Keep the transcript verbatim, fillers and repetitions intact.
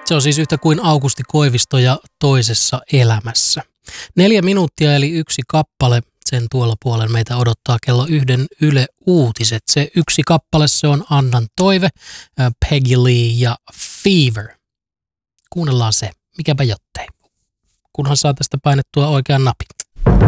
Se on siis yhtä kuin Aukusti Koivisto ja Toisessa elämässä. Neljä minuuttia eli yksi kappale. Sen tuolla puolella meitä odottaa kello yhden Yle Uutiset. Se yksi kappale, se on Annan toive, Peggy Lee ja Fever. Kuunnellaan se. Mikäpä jottei. Kunhan saa tästä painettua oikean napin.